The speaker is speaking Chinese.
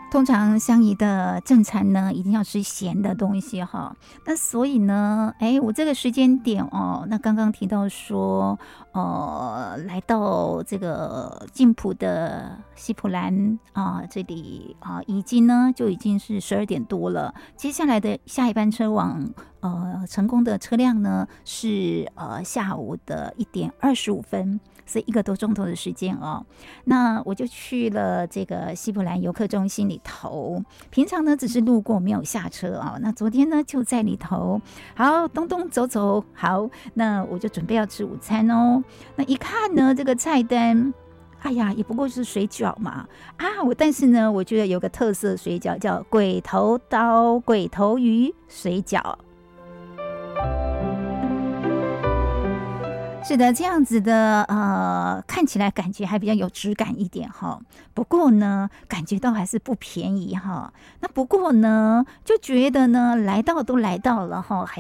通常香姨的正餐呢，一定要吃咸的东西哈。那所以呢，我这个时间点哦，那刚刚提到说，来到这个晋普的西普兰这里已经呢就已经是12点多了。接下来的下一班车往成功的车辆呢是下午的1点25分。是1个多钟头的时间哦，那我就去了这个西普兰游客中心里头。平常呢只是路过，没有下车哦。那昨天呢就在里头，好东东走走，好，那我就准备要吃午餐哦。那一看呢，这个菜单，哎呀，也不过是水饺嘛但是呢，我觉得有个特色水饺叫鬼头刀鬼头鱼水饺。是的，这样子的看起来感觉还比较有质感一点哈。不过呢，感觉到还是不便宜哈。那不过呢，就觉得呢，来到都来到了哈，还